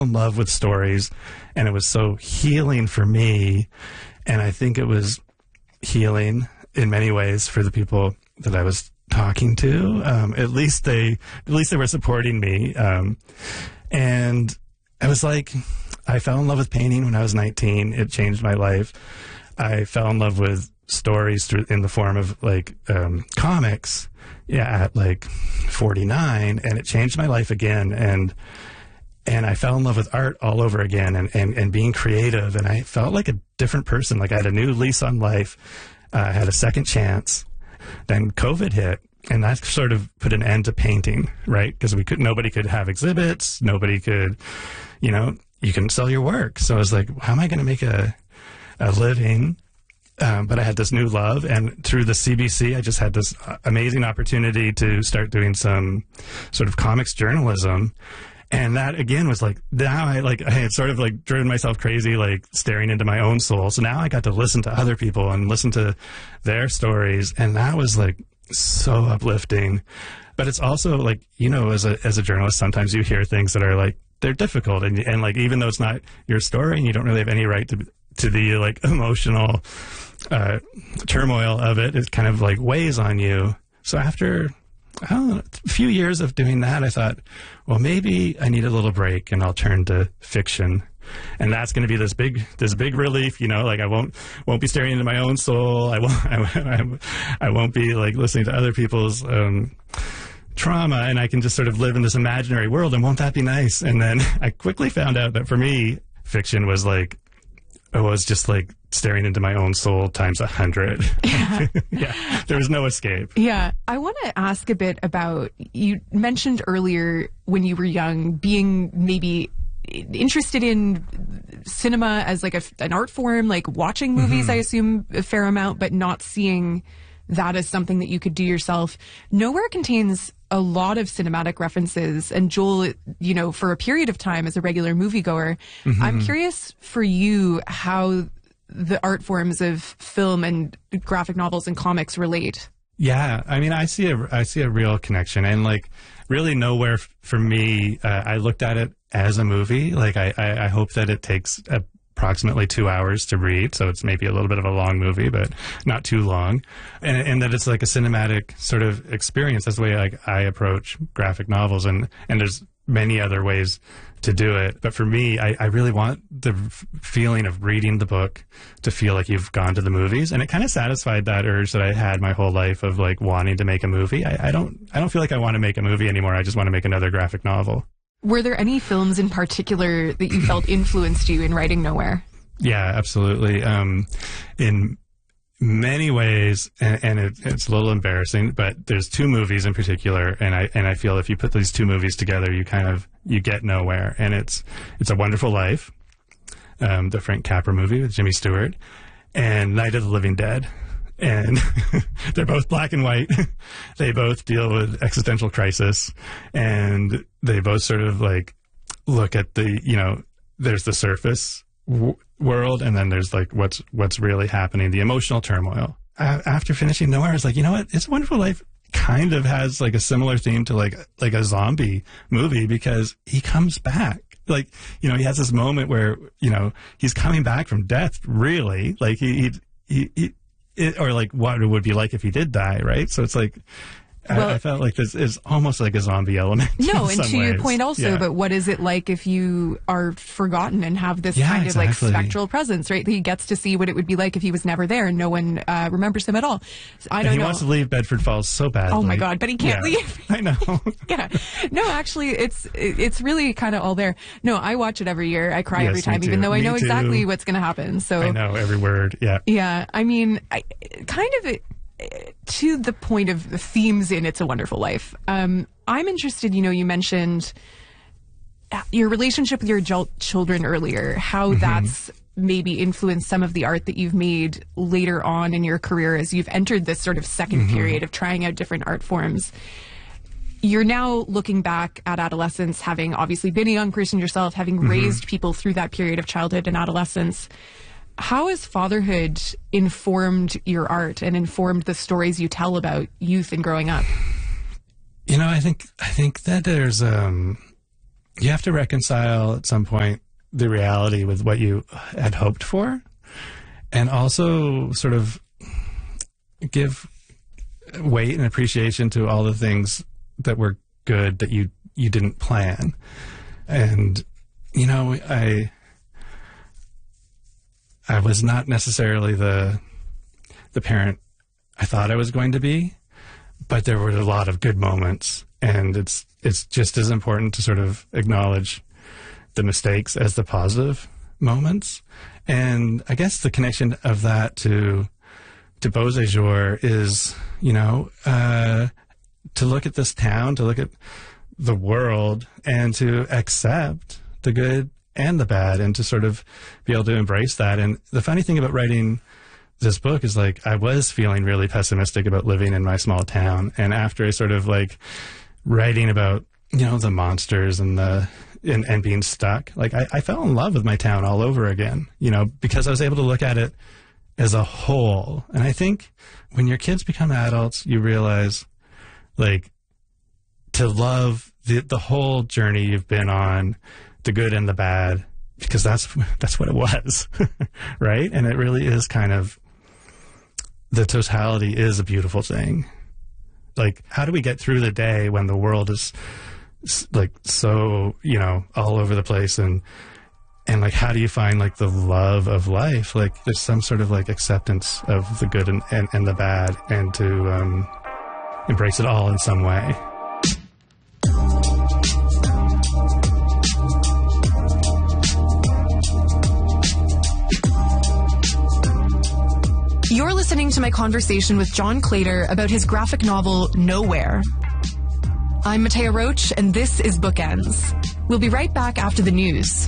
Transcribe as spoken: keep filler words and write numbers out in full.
in love with stories, and it was so healing for me. And I think it was healing in many ways for the people that I was talking to. Um, at least they, at least they were supporting me. Um, and I was like, I fell in love with painting when I was nineteen. It changed my life. I fell in love with stories through, in the form of like um, comics, yeah, at like forty-nine, and it changed my life again. And and I fell in love with art all over again, and and and being creative. And I felt like a different person. Like I had a new lease on life. Uh, I had a second chance. Then COVID hit, and that sort of put an end to painting, right? Because we could, nobody could have exhibits, nobody could, you know, you can sell your work. So I was like, how am I going to make a a living? Um, but I had this new love, and through the C B C, I just had this amazing opportunity to start doing some sort of comics journalism. And that again was like, now I like, I had sort of like driven myself crazy, like staring into my own soul. So now I got to listen to other people and listen to their stories. And that was like so uplifting. But it's also like, you know, as a, as a journalist, sometimes you hear things that are like, they're difficult. And, and like, even though it's not your story and you don't really have any right to, to the like emotional uh, turmoil of it, it kind of like weighs on you. So after, I don't know, a few years of doing that, I thought, well, maybe I need a little break and I'll turn to fiction. And that's going to be this big, this big relief, you know, like I won't, won't be staring into my own soul. I won't, I, I won't be like listening to other people's, um, trauma, and I can just sort of live in this imaginary world. And won't that be nice? And then I quickly found out that for me, fiction was like, it was just like staring into my own soul times a hundred. Yeah. Yeah. There was no escape. Yeah. I want to ask a bit about, you mentioned earlier when you were young, being maybe interested in cinema as like a, an art form, like watching movies, mm-hmm. I assume a fair amount, but not seeing that as something that you could do yourself. Nowhere contains a lot of cinematic references, and Joel, you know, for a period of time as a regular moviegoer, mm-hmm. I'm curious for you how the art forms of film and graphic novels and comics relate. Yeah, I mean, I see a, I see a real connection, and like really nowhere f- for me, uh, I looked at it as a movie. Like I, I, I hope that it takes a approximately two hours to read, so it's maybe a little bit of a long movie, but not too long, and, and that it's like a cinematic sort of experience. That's the way like I approach graphic novels, and and there's many other ways to do it. But for me, I, I really want the f- feeling of reading the book to feel like you've gone to the movies, and it kind of satisfied that urge that I had my whole life of like wanting to make a movie. I, I don't I don't feel like I want to make a movie anymore. I just want to make another graphic novel. Were there any films in particular that you felt influenced you in writing Nowhere? Yeah, absolutely. Um, in many ways, and, and it, it's a little embarrassing, but there's two movies in particular, and I and I feel if you put these two movies together, you kind of you get Nowhere, and it's it's A Wonderful Life, um, the Frank Capra movie with Jimmy Stewart, and Night of the Living Dead. And they're both black and white. They both deal with existential crisis, and they both sort of like look at the, you know, there's the surface w- world, and then there's like what's what's really happening, the emotional turmoil. A- after finishing Nowhere, I was like, you know what? It's a Wonderful Life kind of has like a similar theme to like like a zombie movie, because he comes back. Like, you know, he has this moment where, you know, he's coming back from death, really. Like he he he. It, or like what it would be like if he did die, right? So it's like, well, I, I felt like this is almost like a zombie element. No, and to ways. your point also, yeah. but what is it like if you are forgotten and have this yeah, kind exactly. of like spectral presence, right? He gets to see what it would be like if he was never there and no one uh, remembers him at all. So I don't and he know. wants to leave Bedford Falls so badly. Oh my God, but he can't yeah. leave. I know. Yeah. No, actually, it's it's really kind of all there. No, I watch it every year. I cry yes, every time, me even too. though I me know too. exactly what's going to happen. So I know every word. Yeah. Yeah. I mean, I, kind of to the point of the themes in It's a Wonderful Life. Um, I'm interested, you know, you mentioned your relationship with your adult children earlier, how mm-hmm. that's maybe influenced some of the art that you've made later on in your career as you've entered this sort of second mm-hmm. period of trying out different art forms. You're now looking back at adolescence, having obviously been a young person yourself, having mm-hmm. raised people through that period of childhood and adolescence. How has fatherhood informed your art and informed the stories you tell about youth and growing up? You know, I think I think that there's um, you have to reconcile at some point the reality with what you had hoped for, and also sort of give weight and appreciation to all the things that were good that you you didn't plan. And you know, I I was not necessarily the the parent I thought I was going to be, but there were a lot of good moments, and it's it's just as important to sort of acknowledge the mistakes as the positive moments. And I guess the connection of that to to Beauséjour is, you know, uh, to look at this town, to look at the world, and to accept the good and the bad, and to sort of be able to embrace that. And the funny thing about writing this book is, like, I was feeling really pessimistic about living in my small town. And after I sort of like writing about, you know, the monsters and the, and, and being stuck, like I, I fell in love with my town all over again, you know, because I was able to look at it as a whole. And I think when your kids become adults, you realize, like, to love the, the whole journey you've been on, the good and the bad, because that's, that's what it was. Right. And it really is kind of, the totality is a beautiful thing. Like, how do we get through the day when the world is like so, you know, all over the place, and and like, how do you find like the love of life? Like, there's some sort of like acceptance of the good and, and, and the bad, and to um, embrace it all in some way. You're listening to my conversation with John Claytor about his graphic novel, Nowhere. I'm Matea Roach, and this is Bookends. We'll be right back after the news.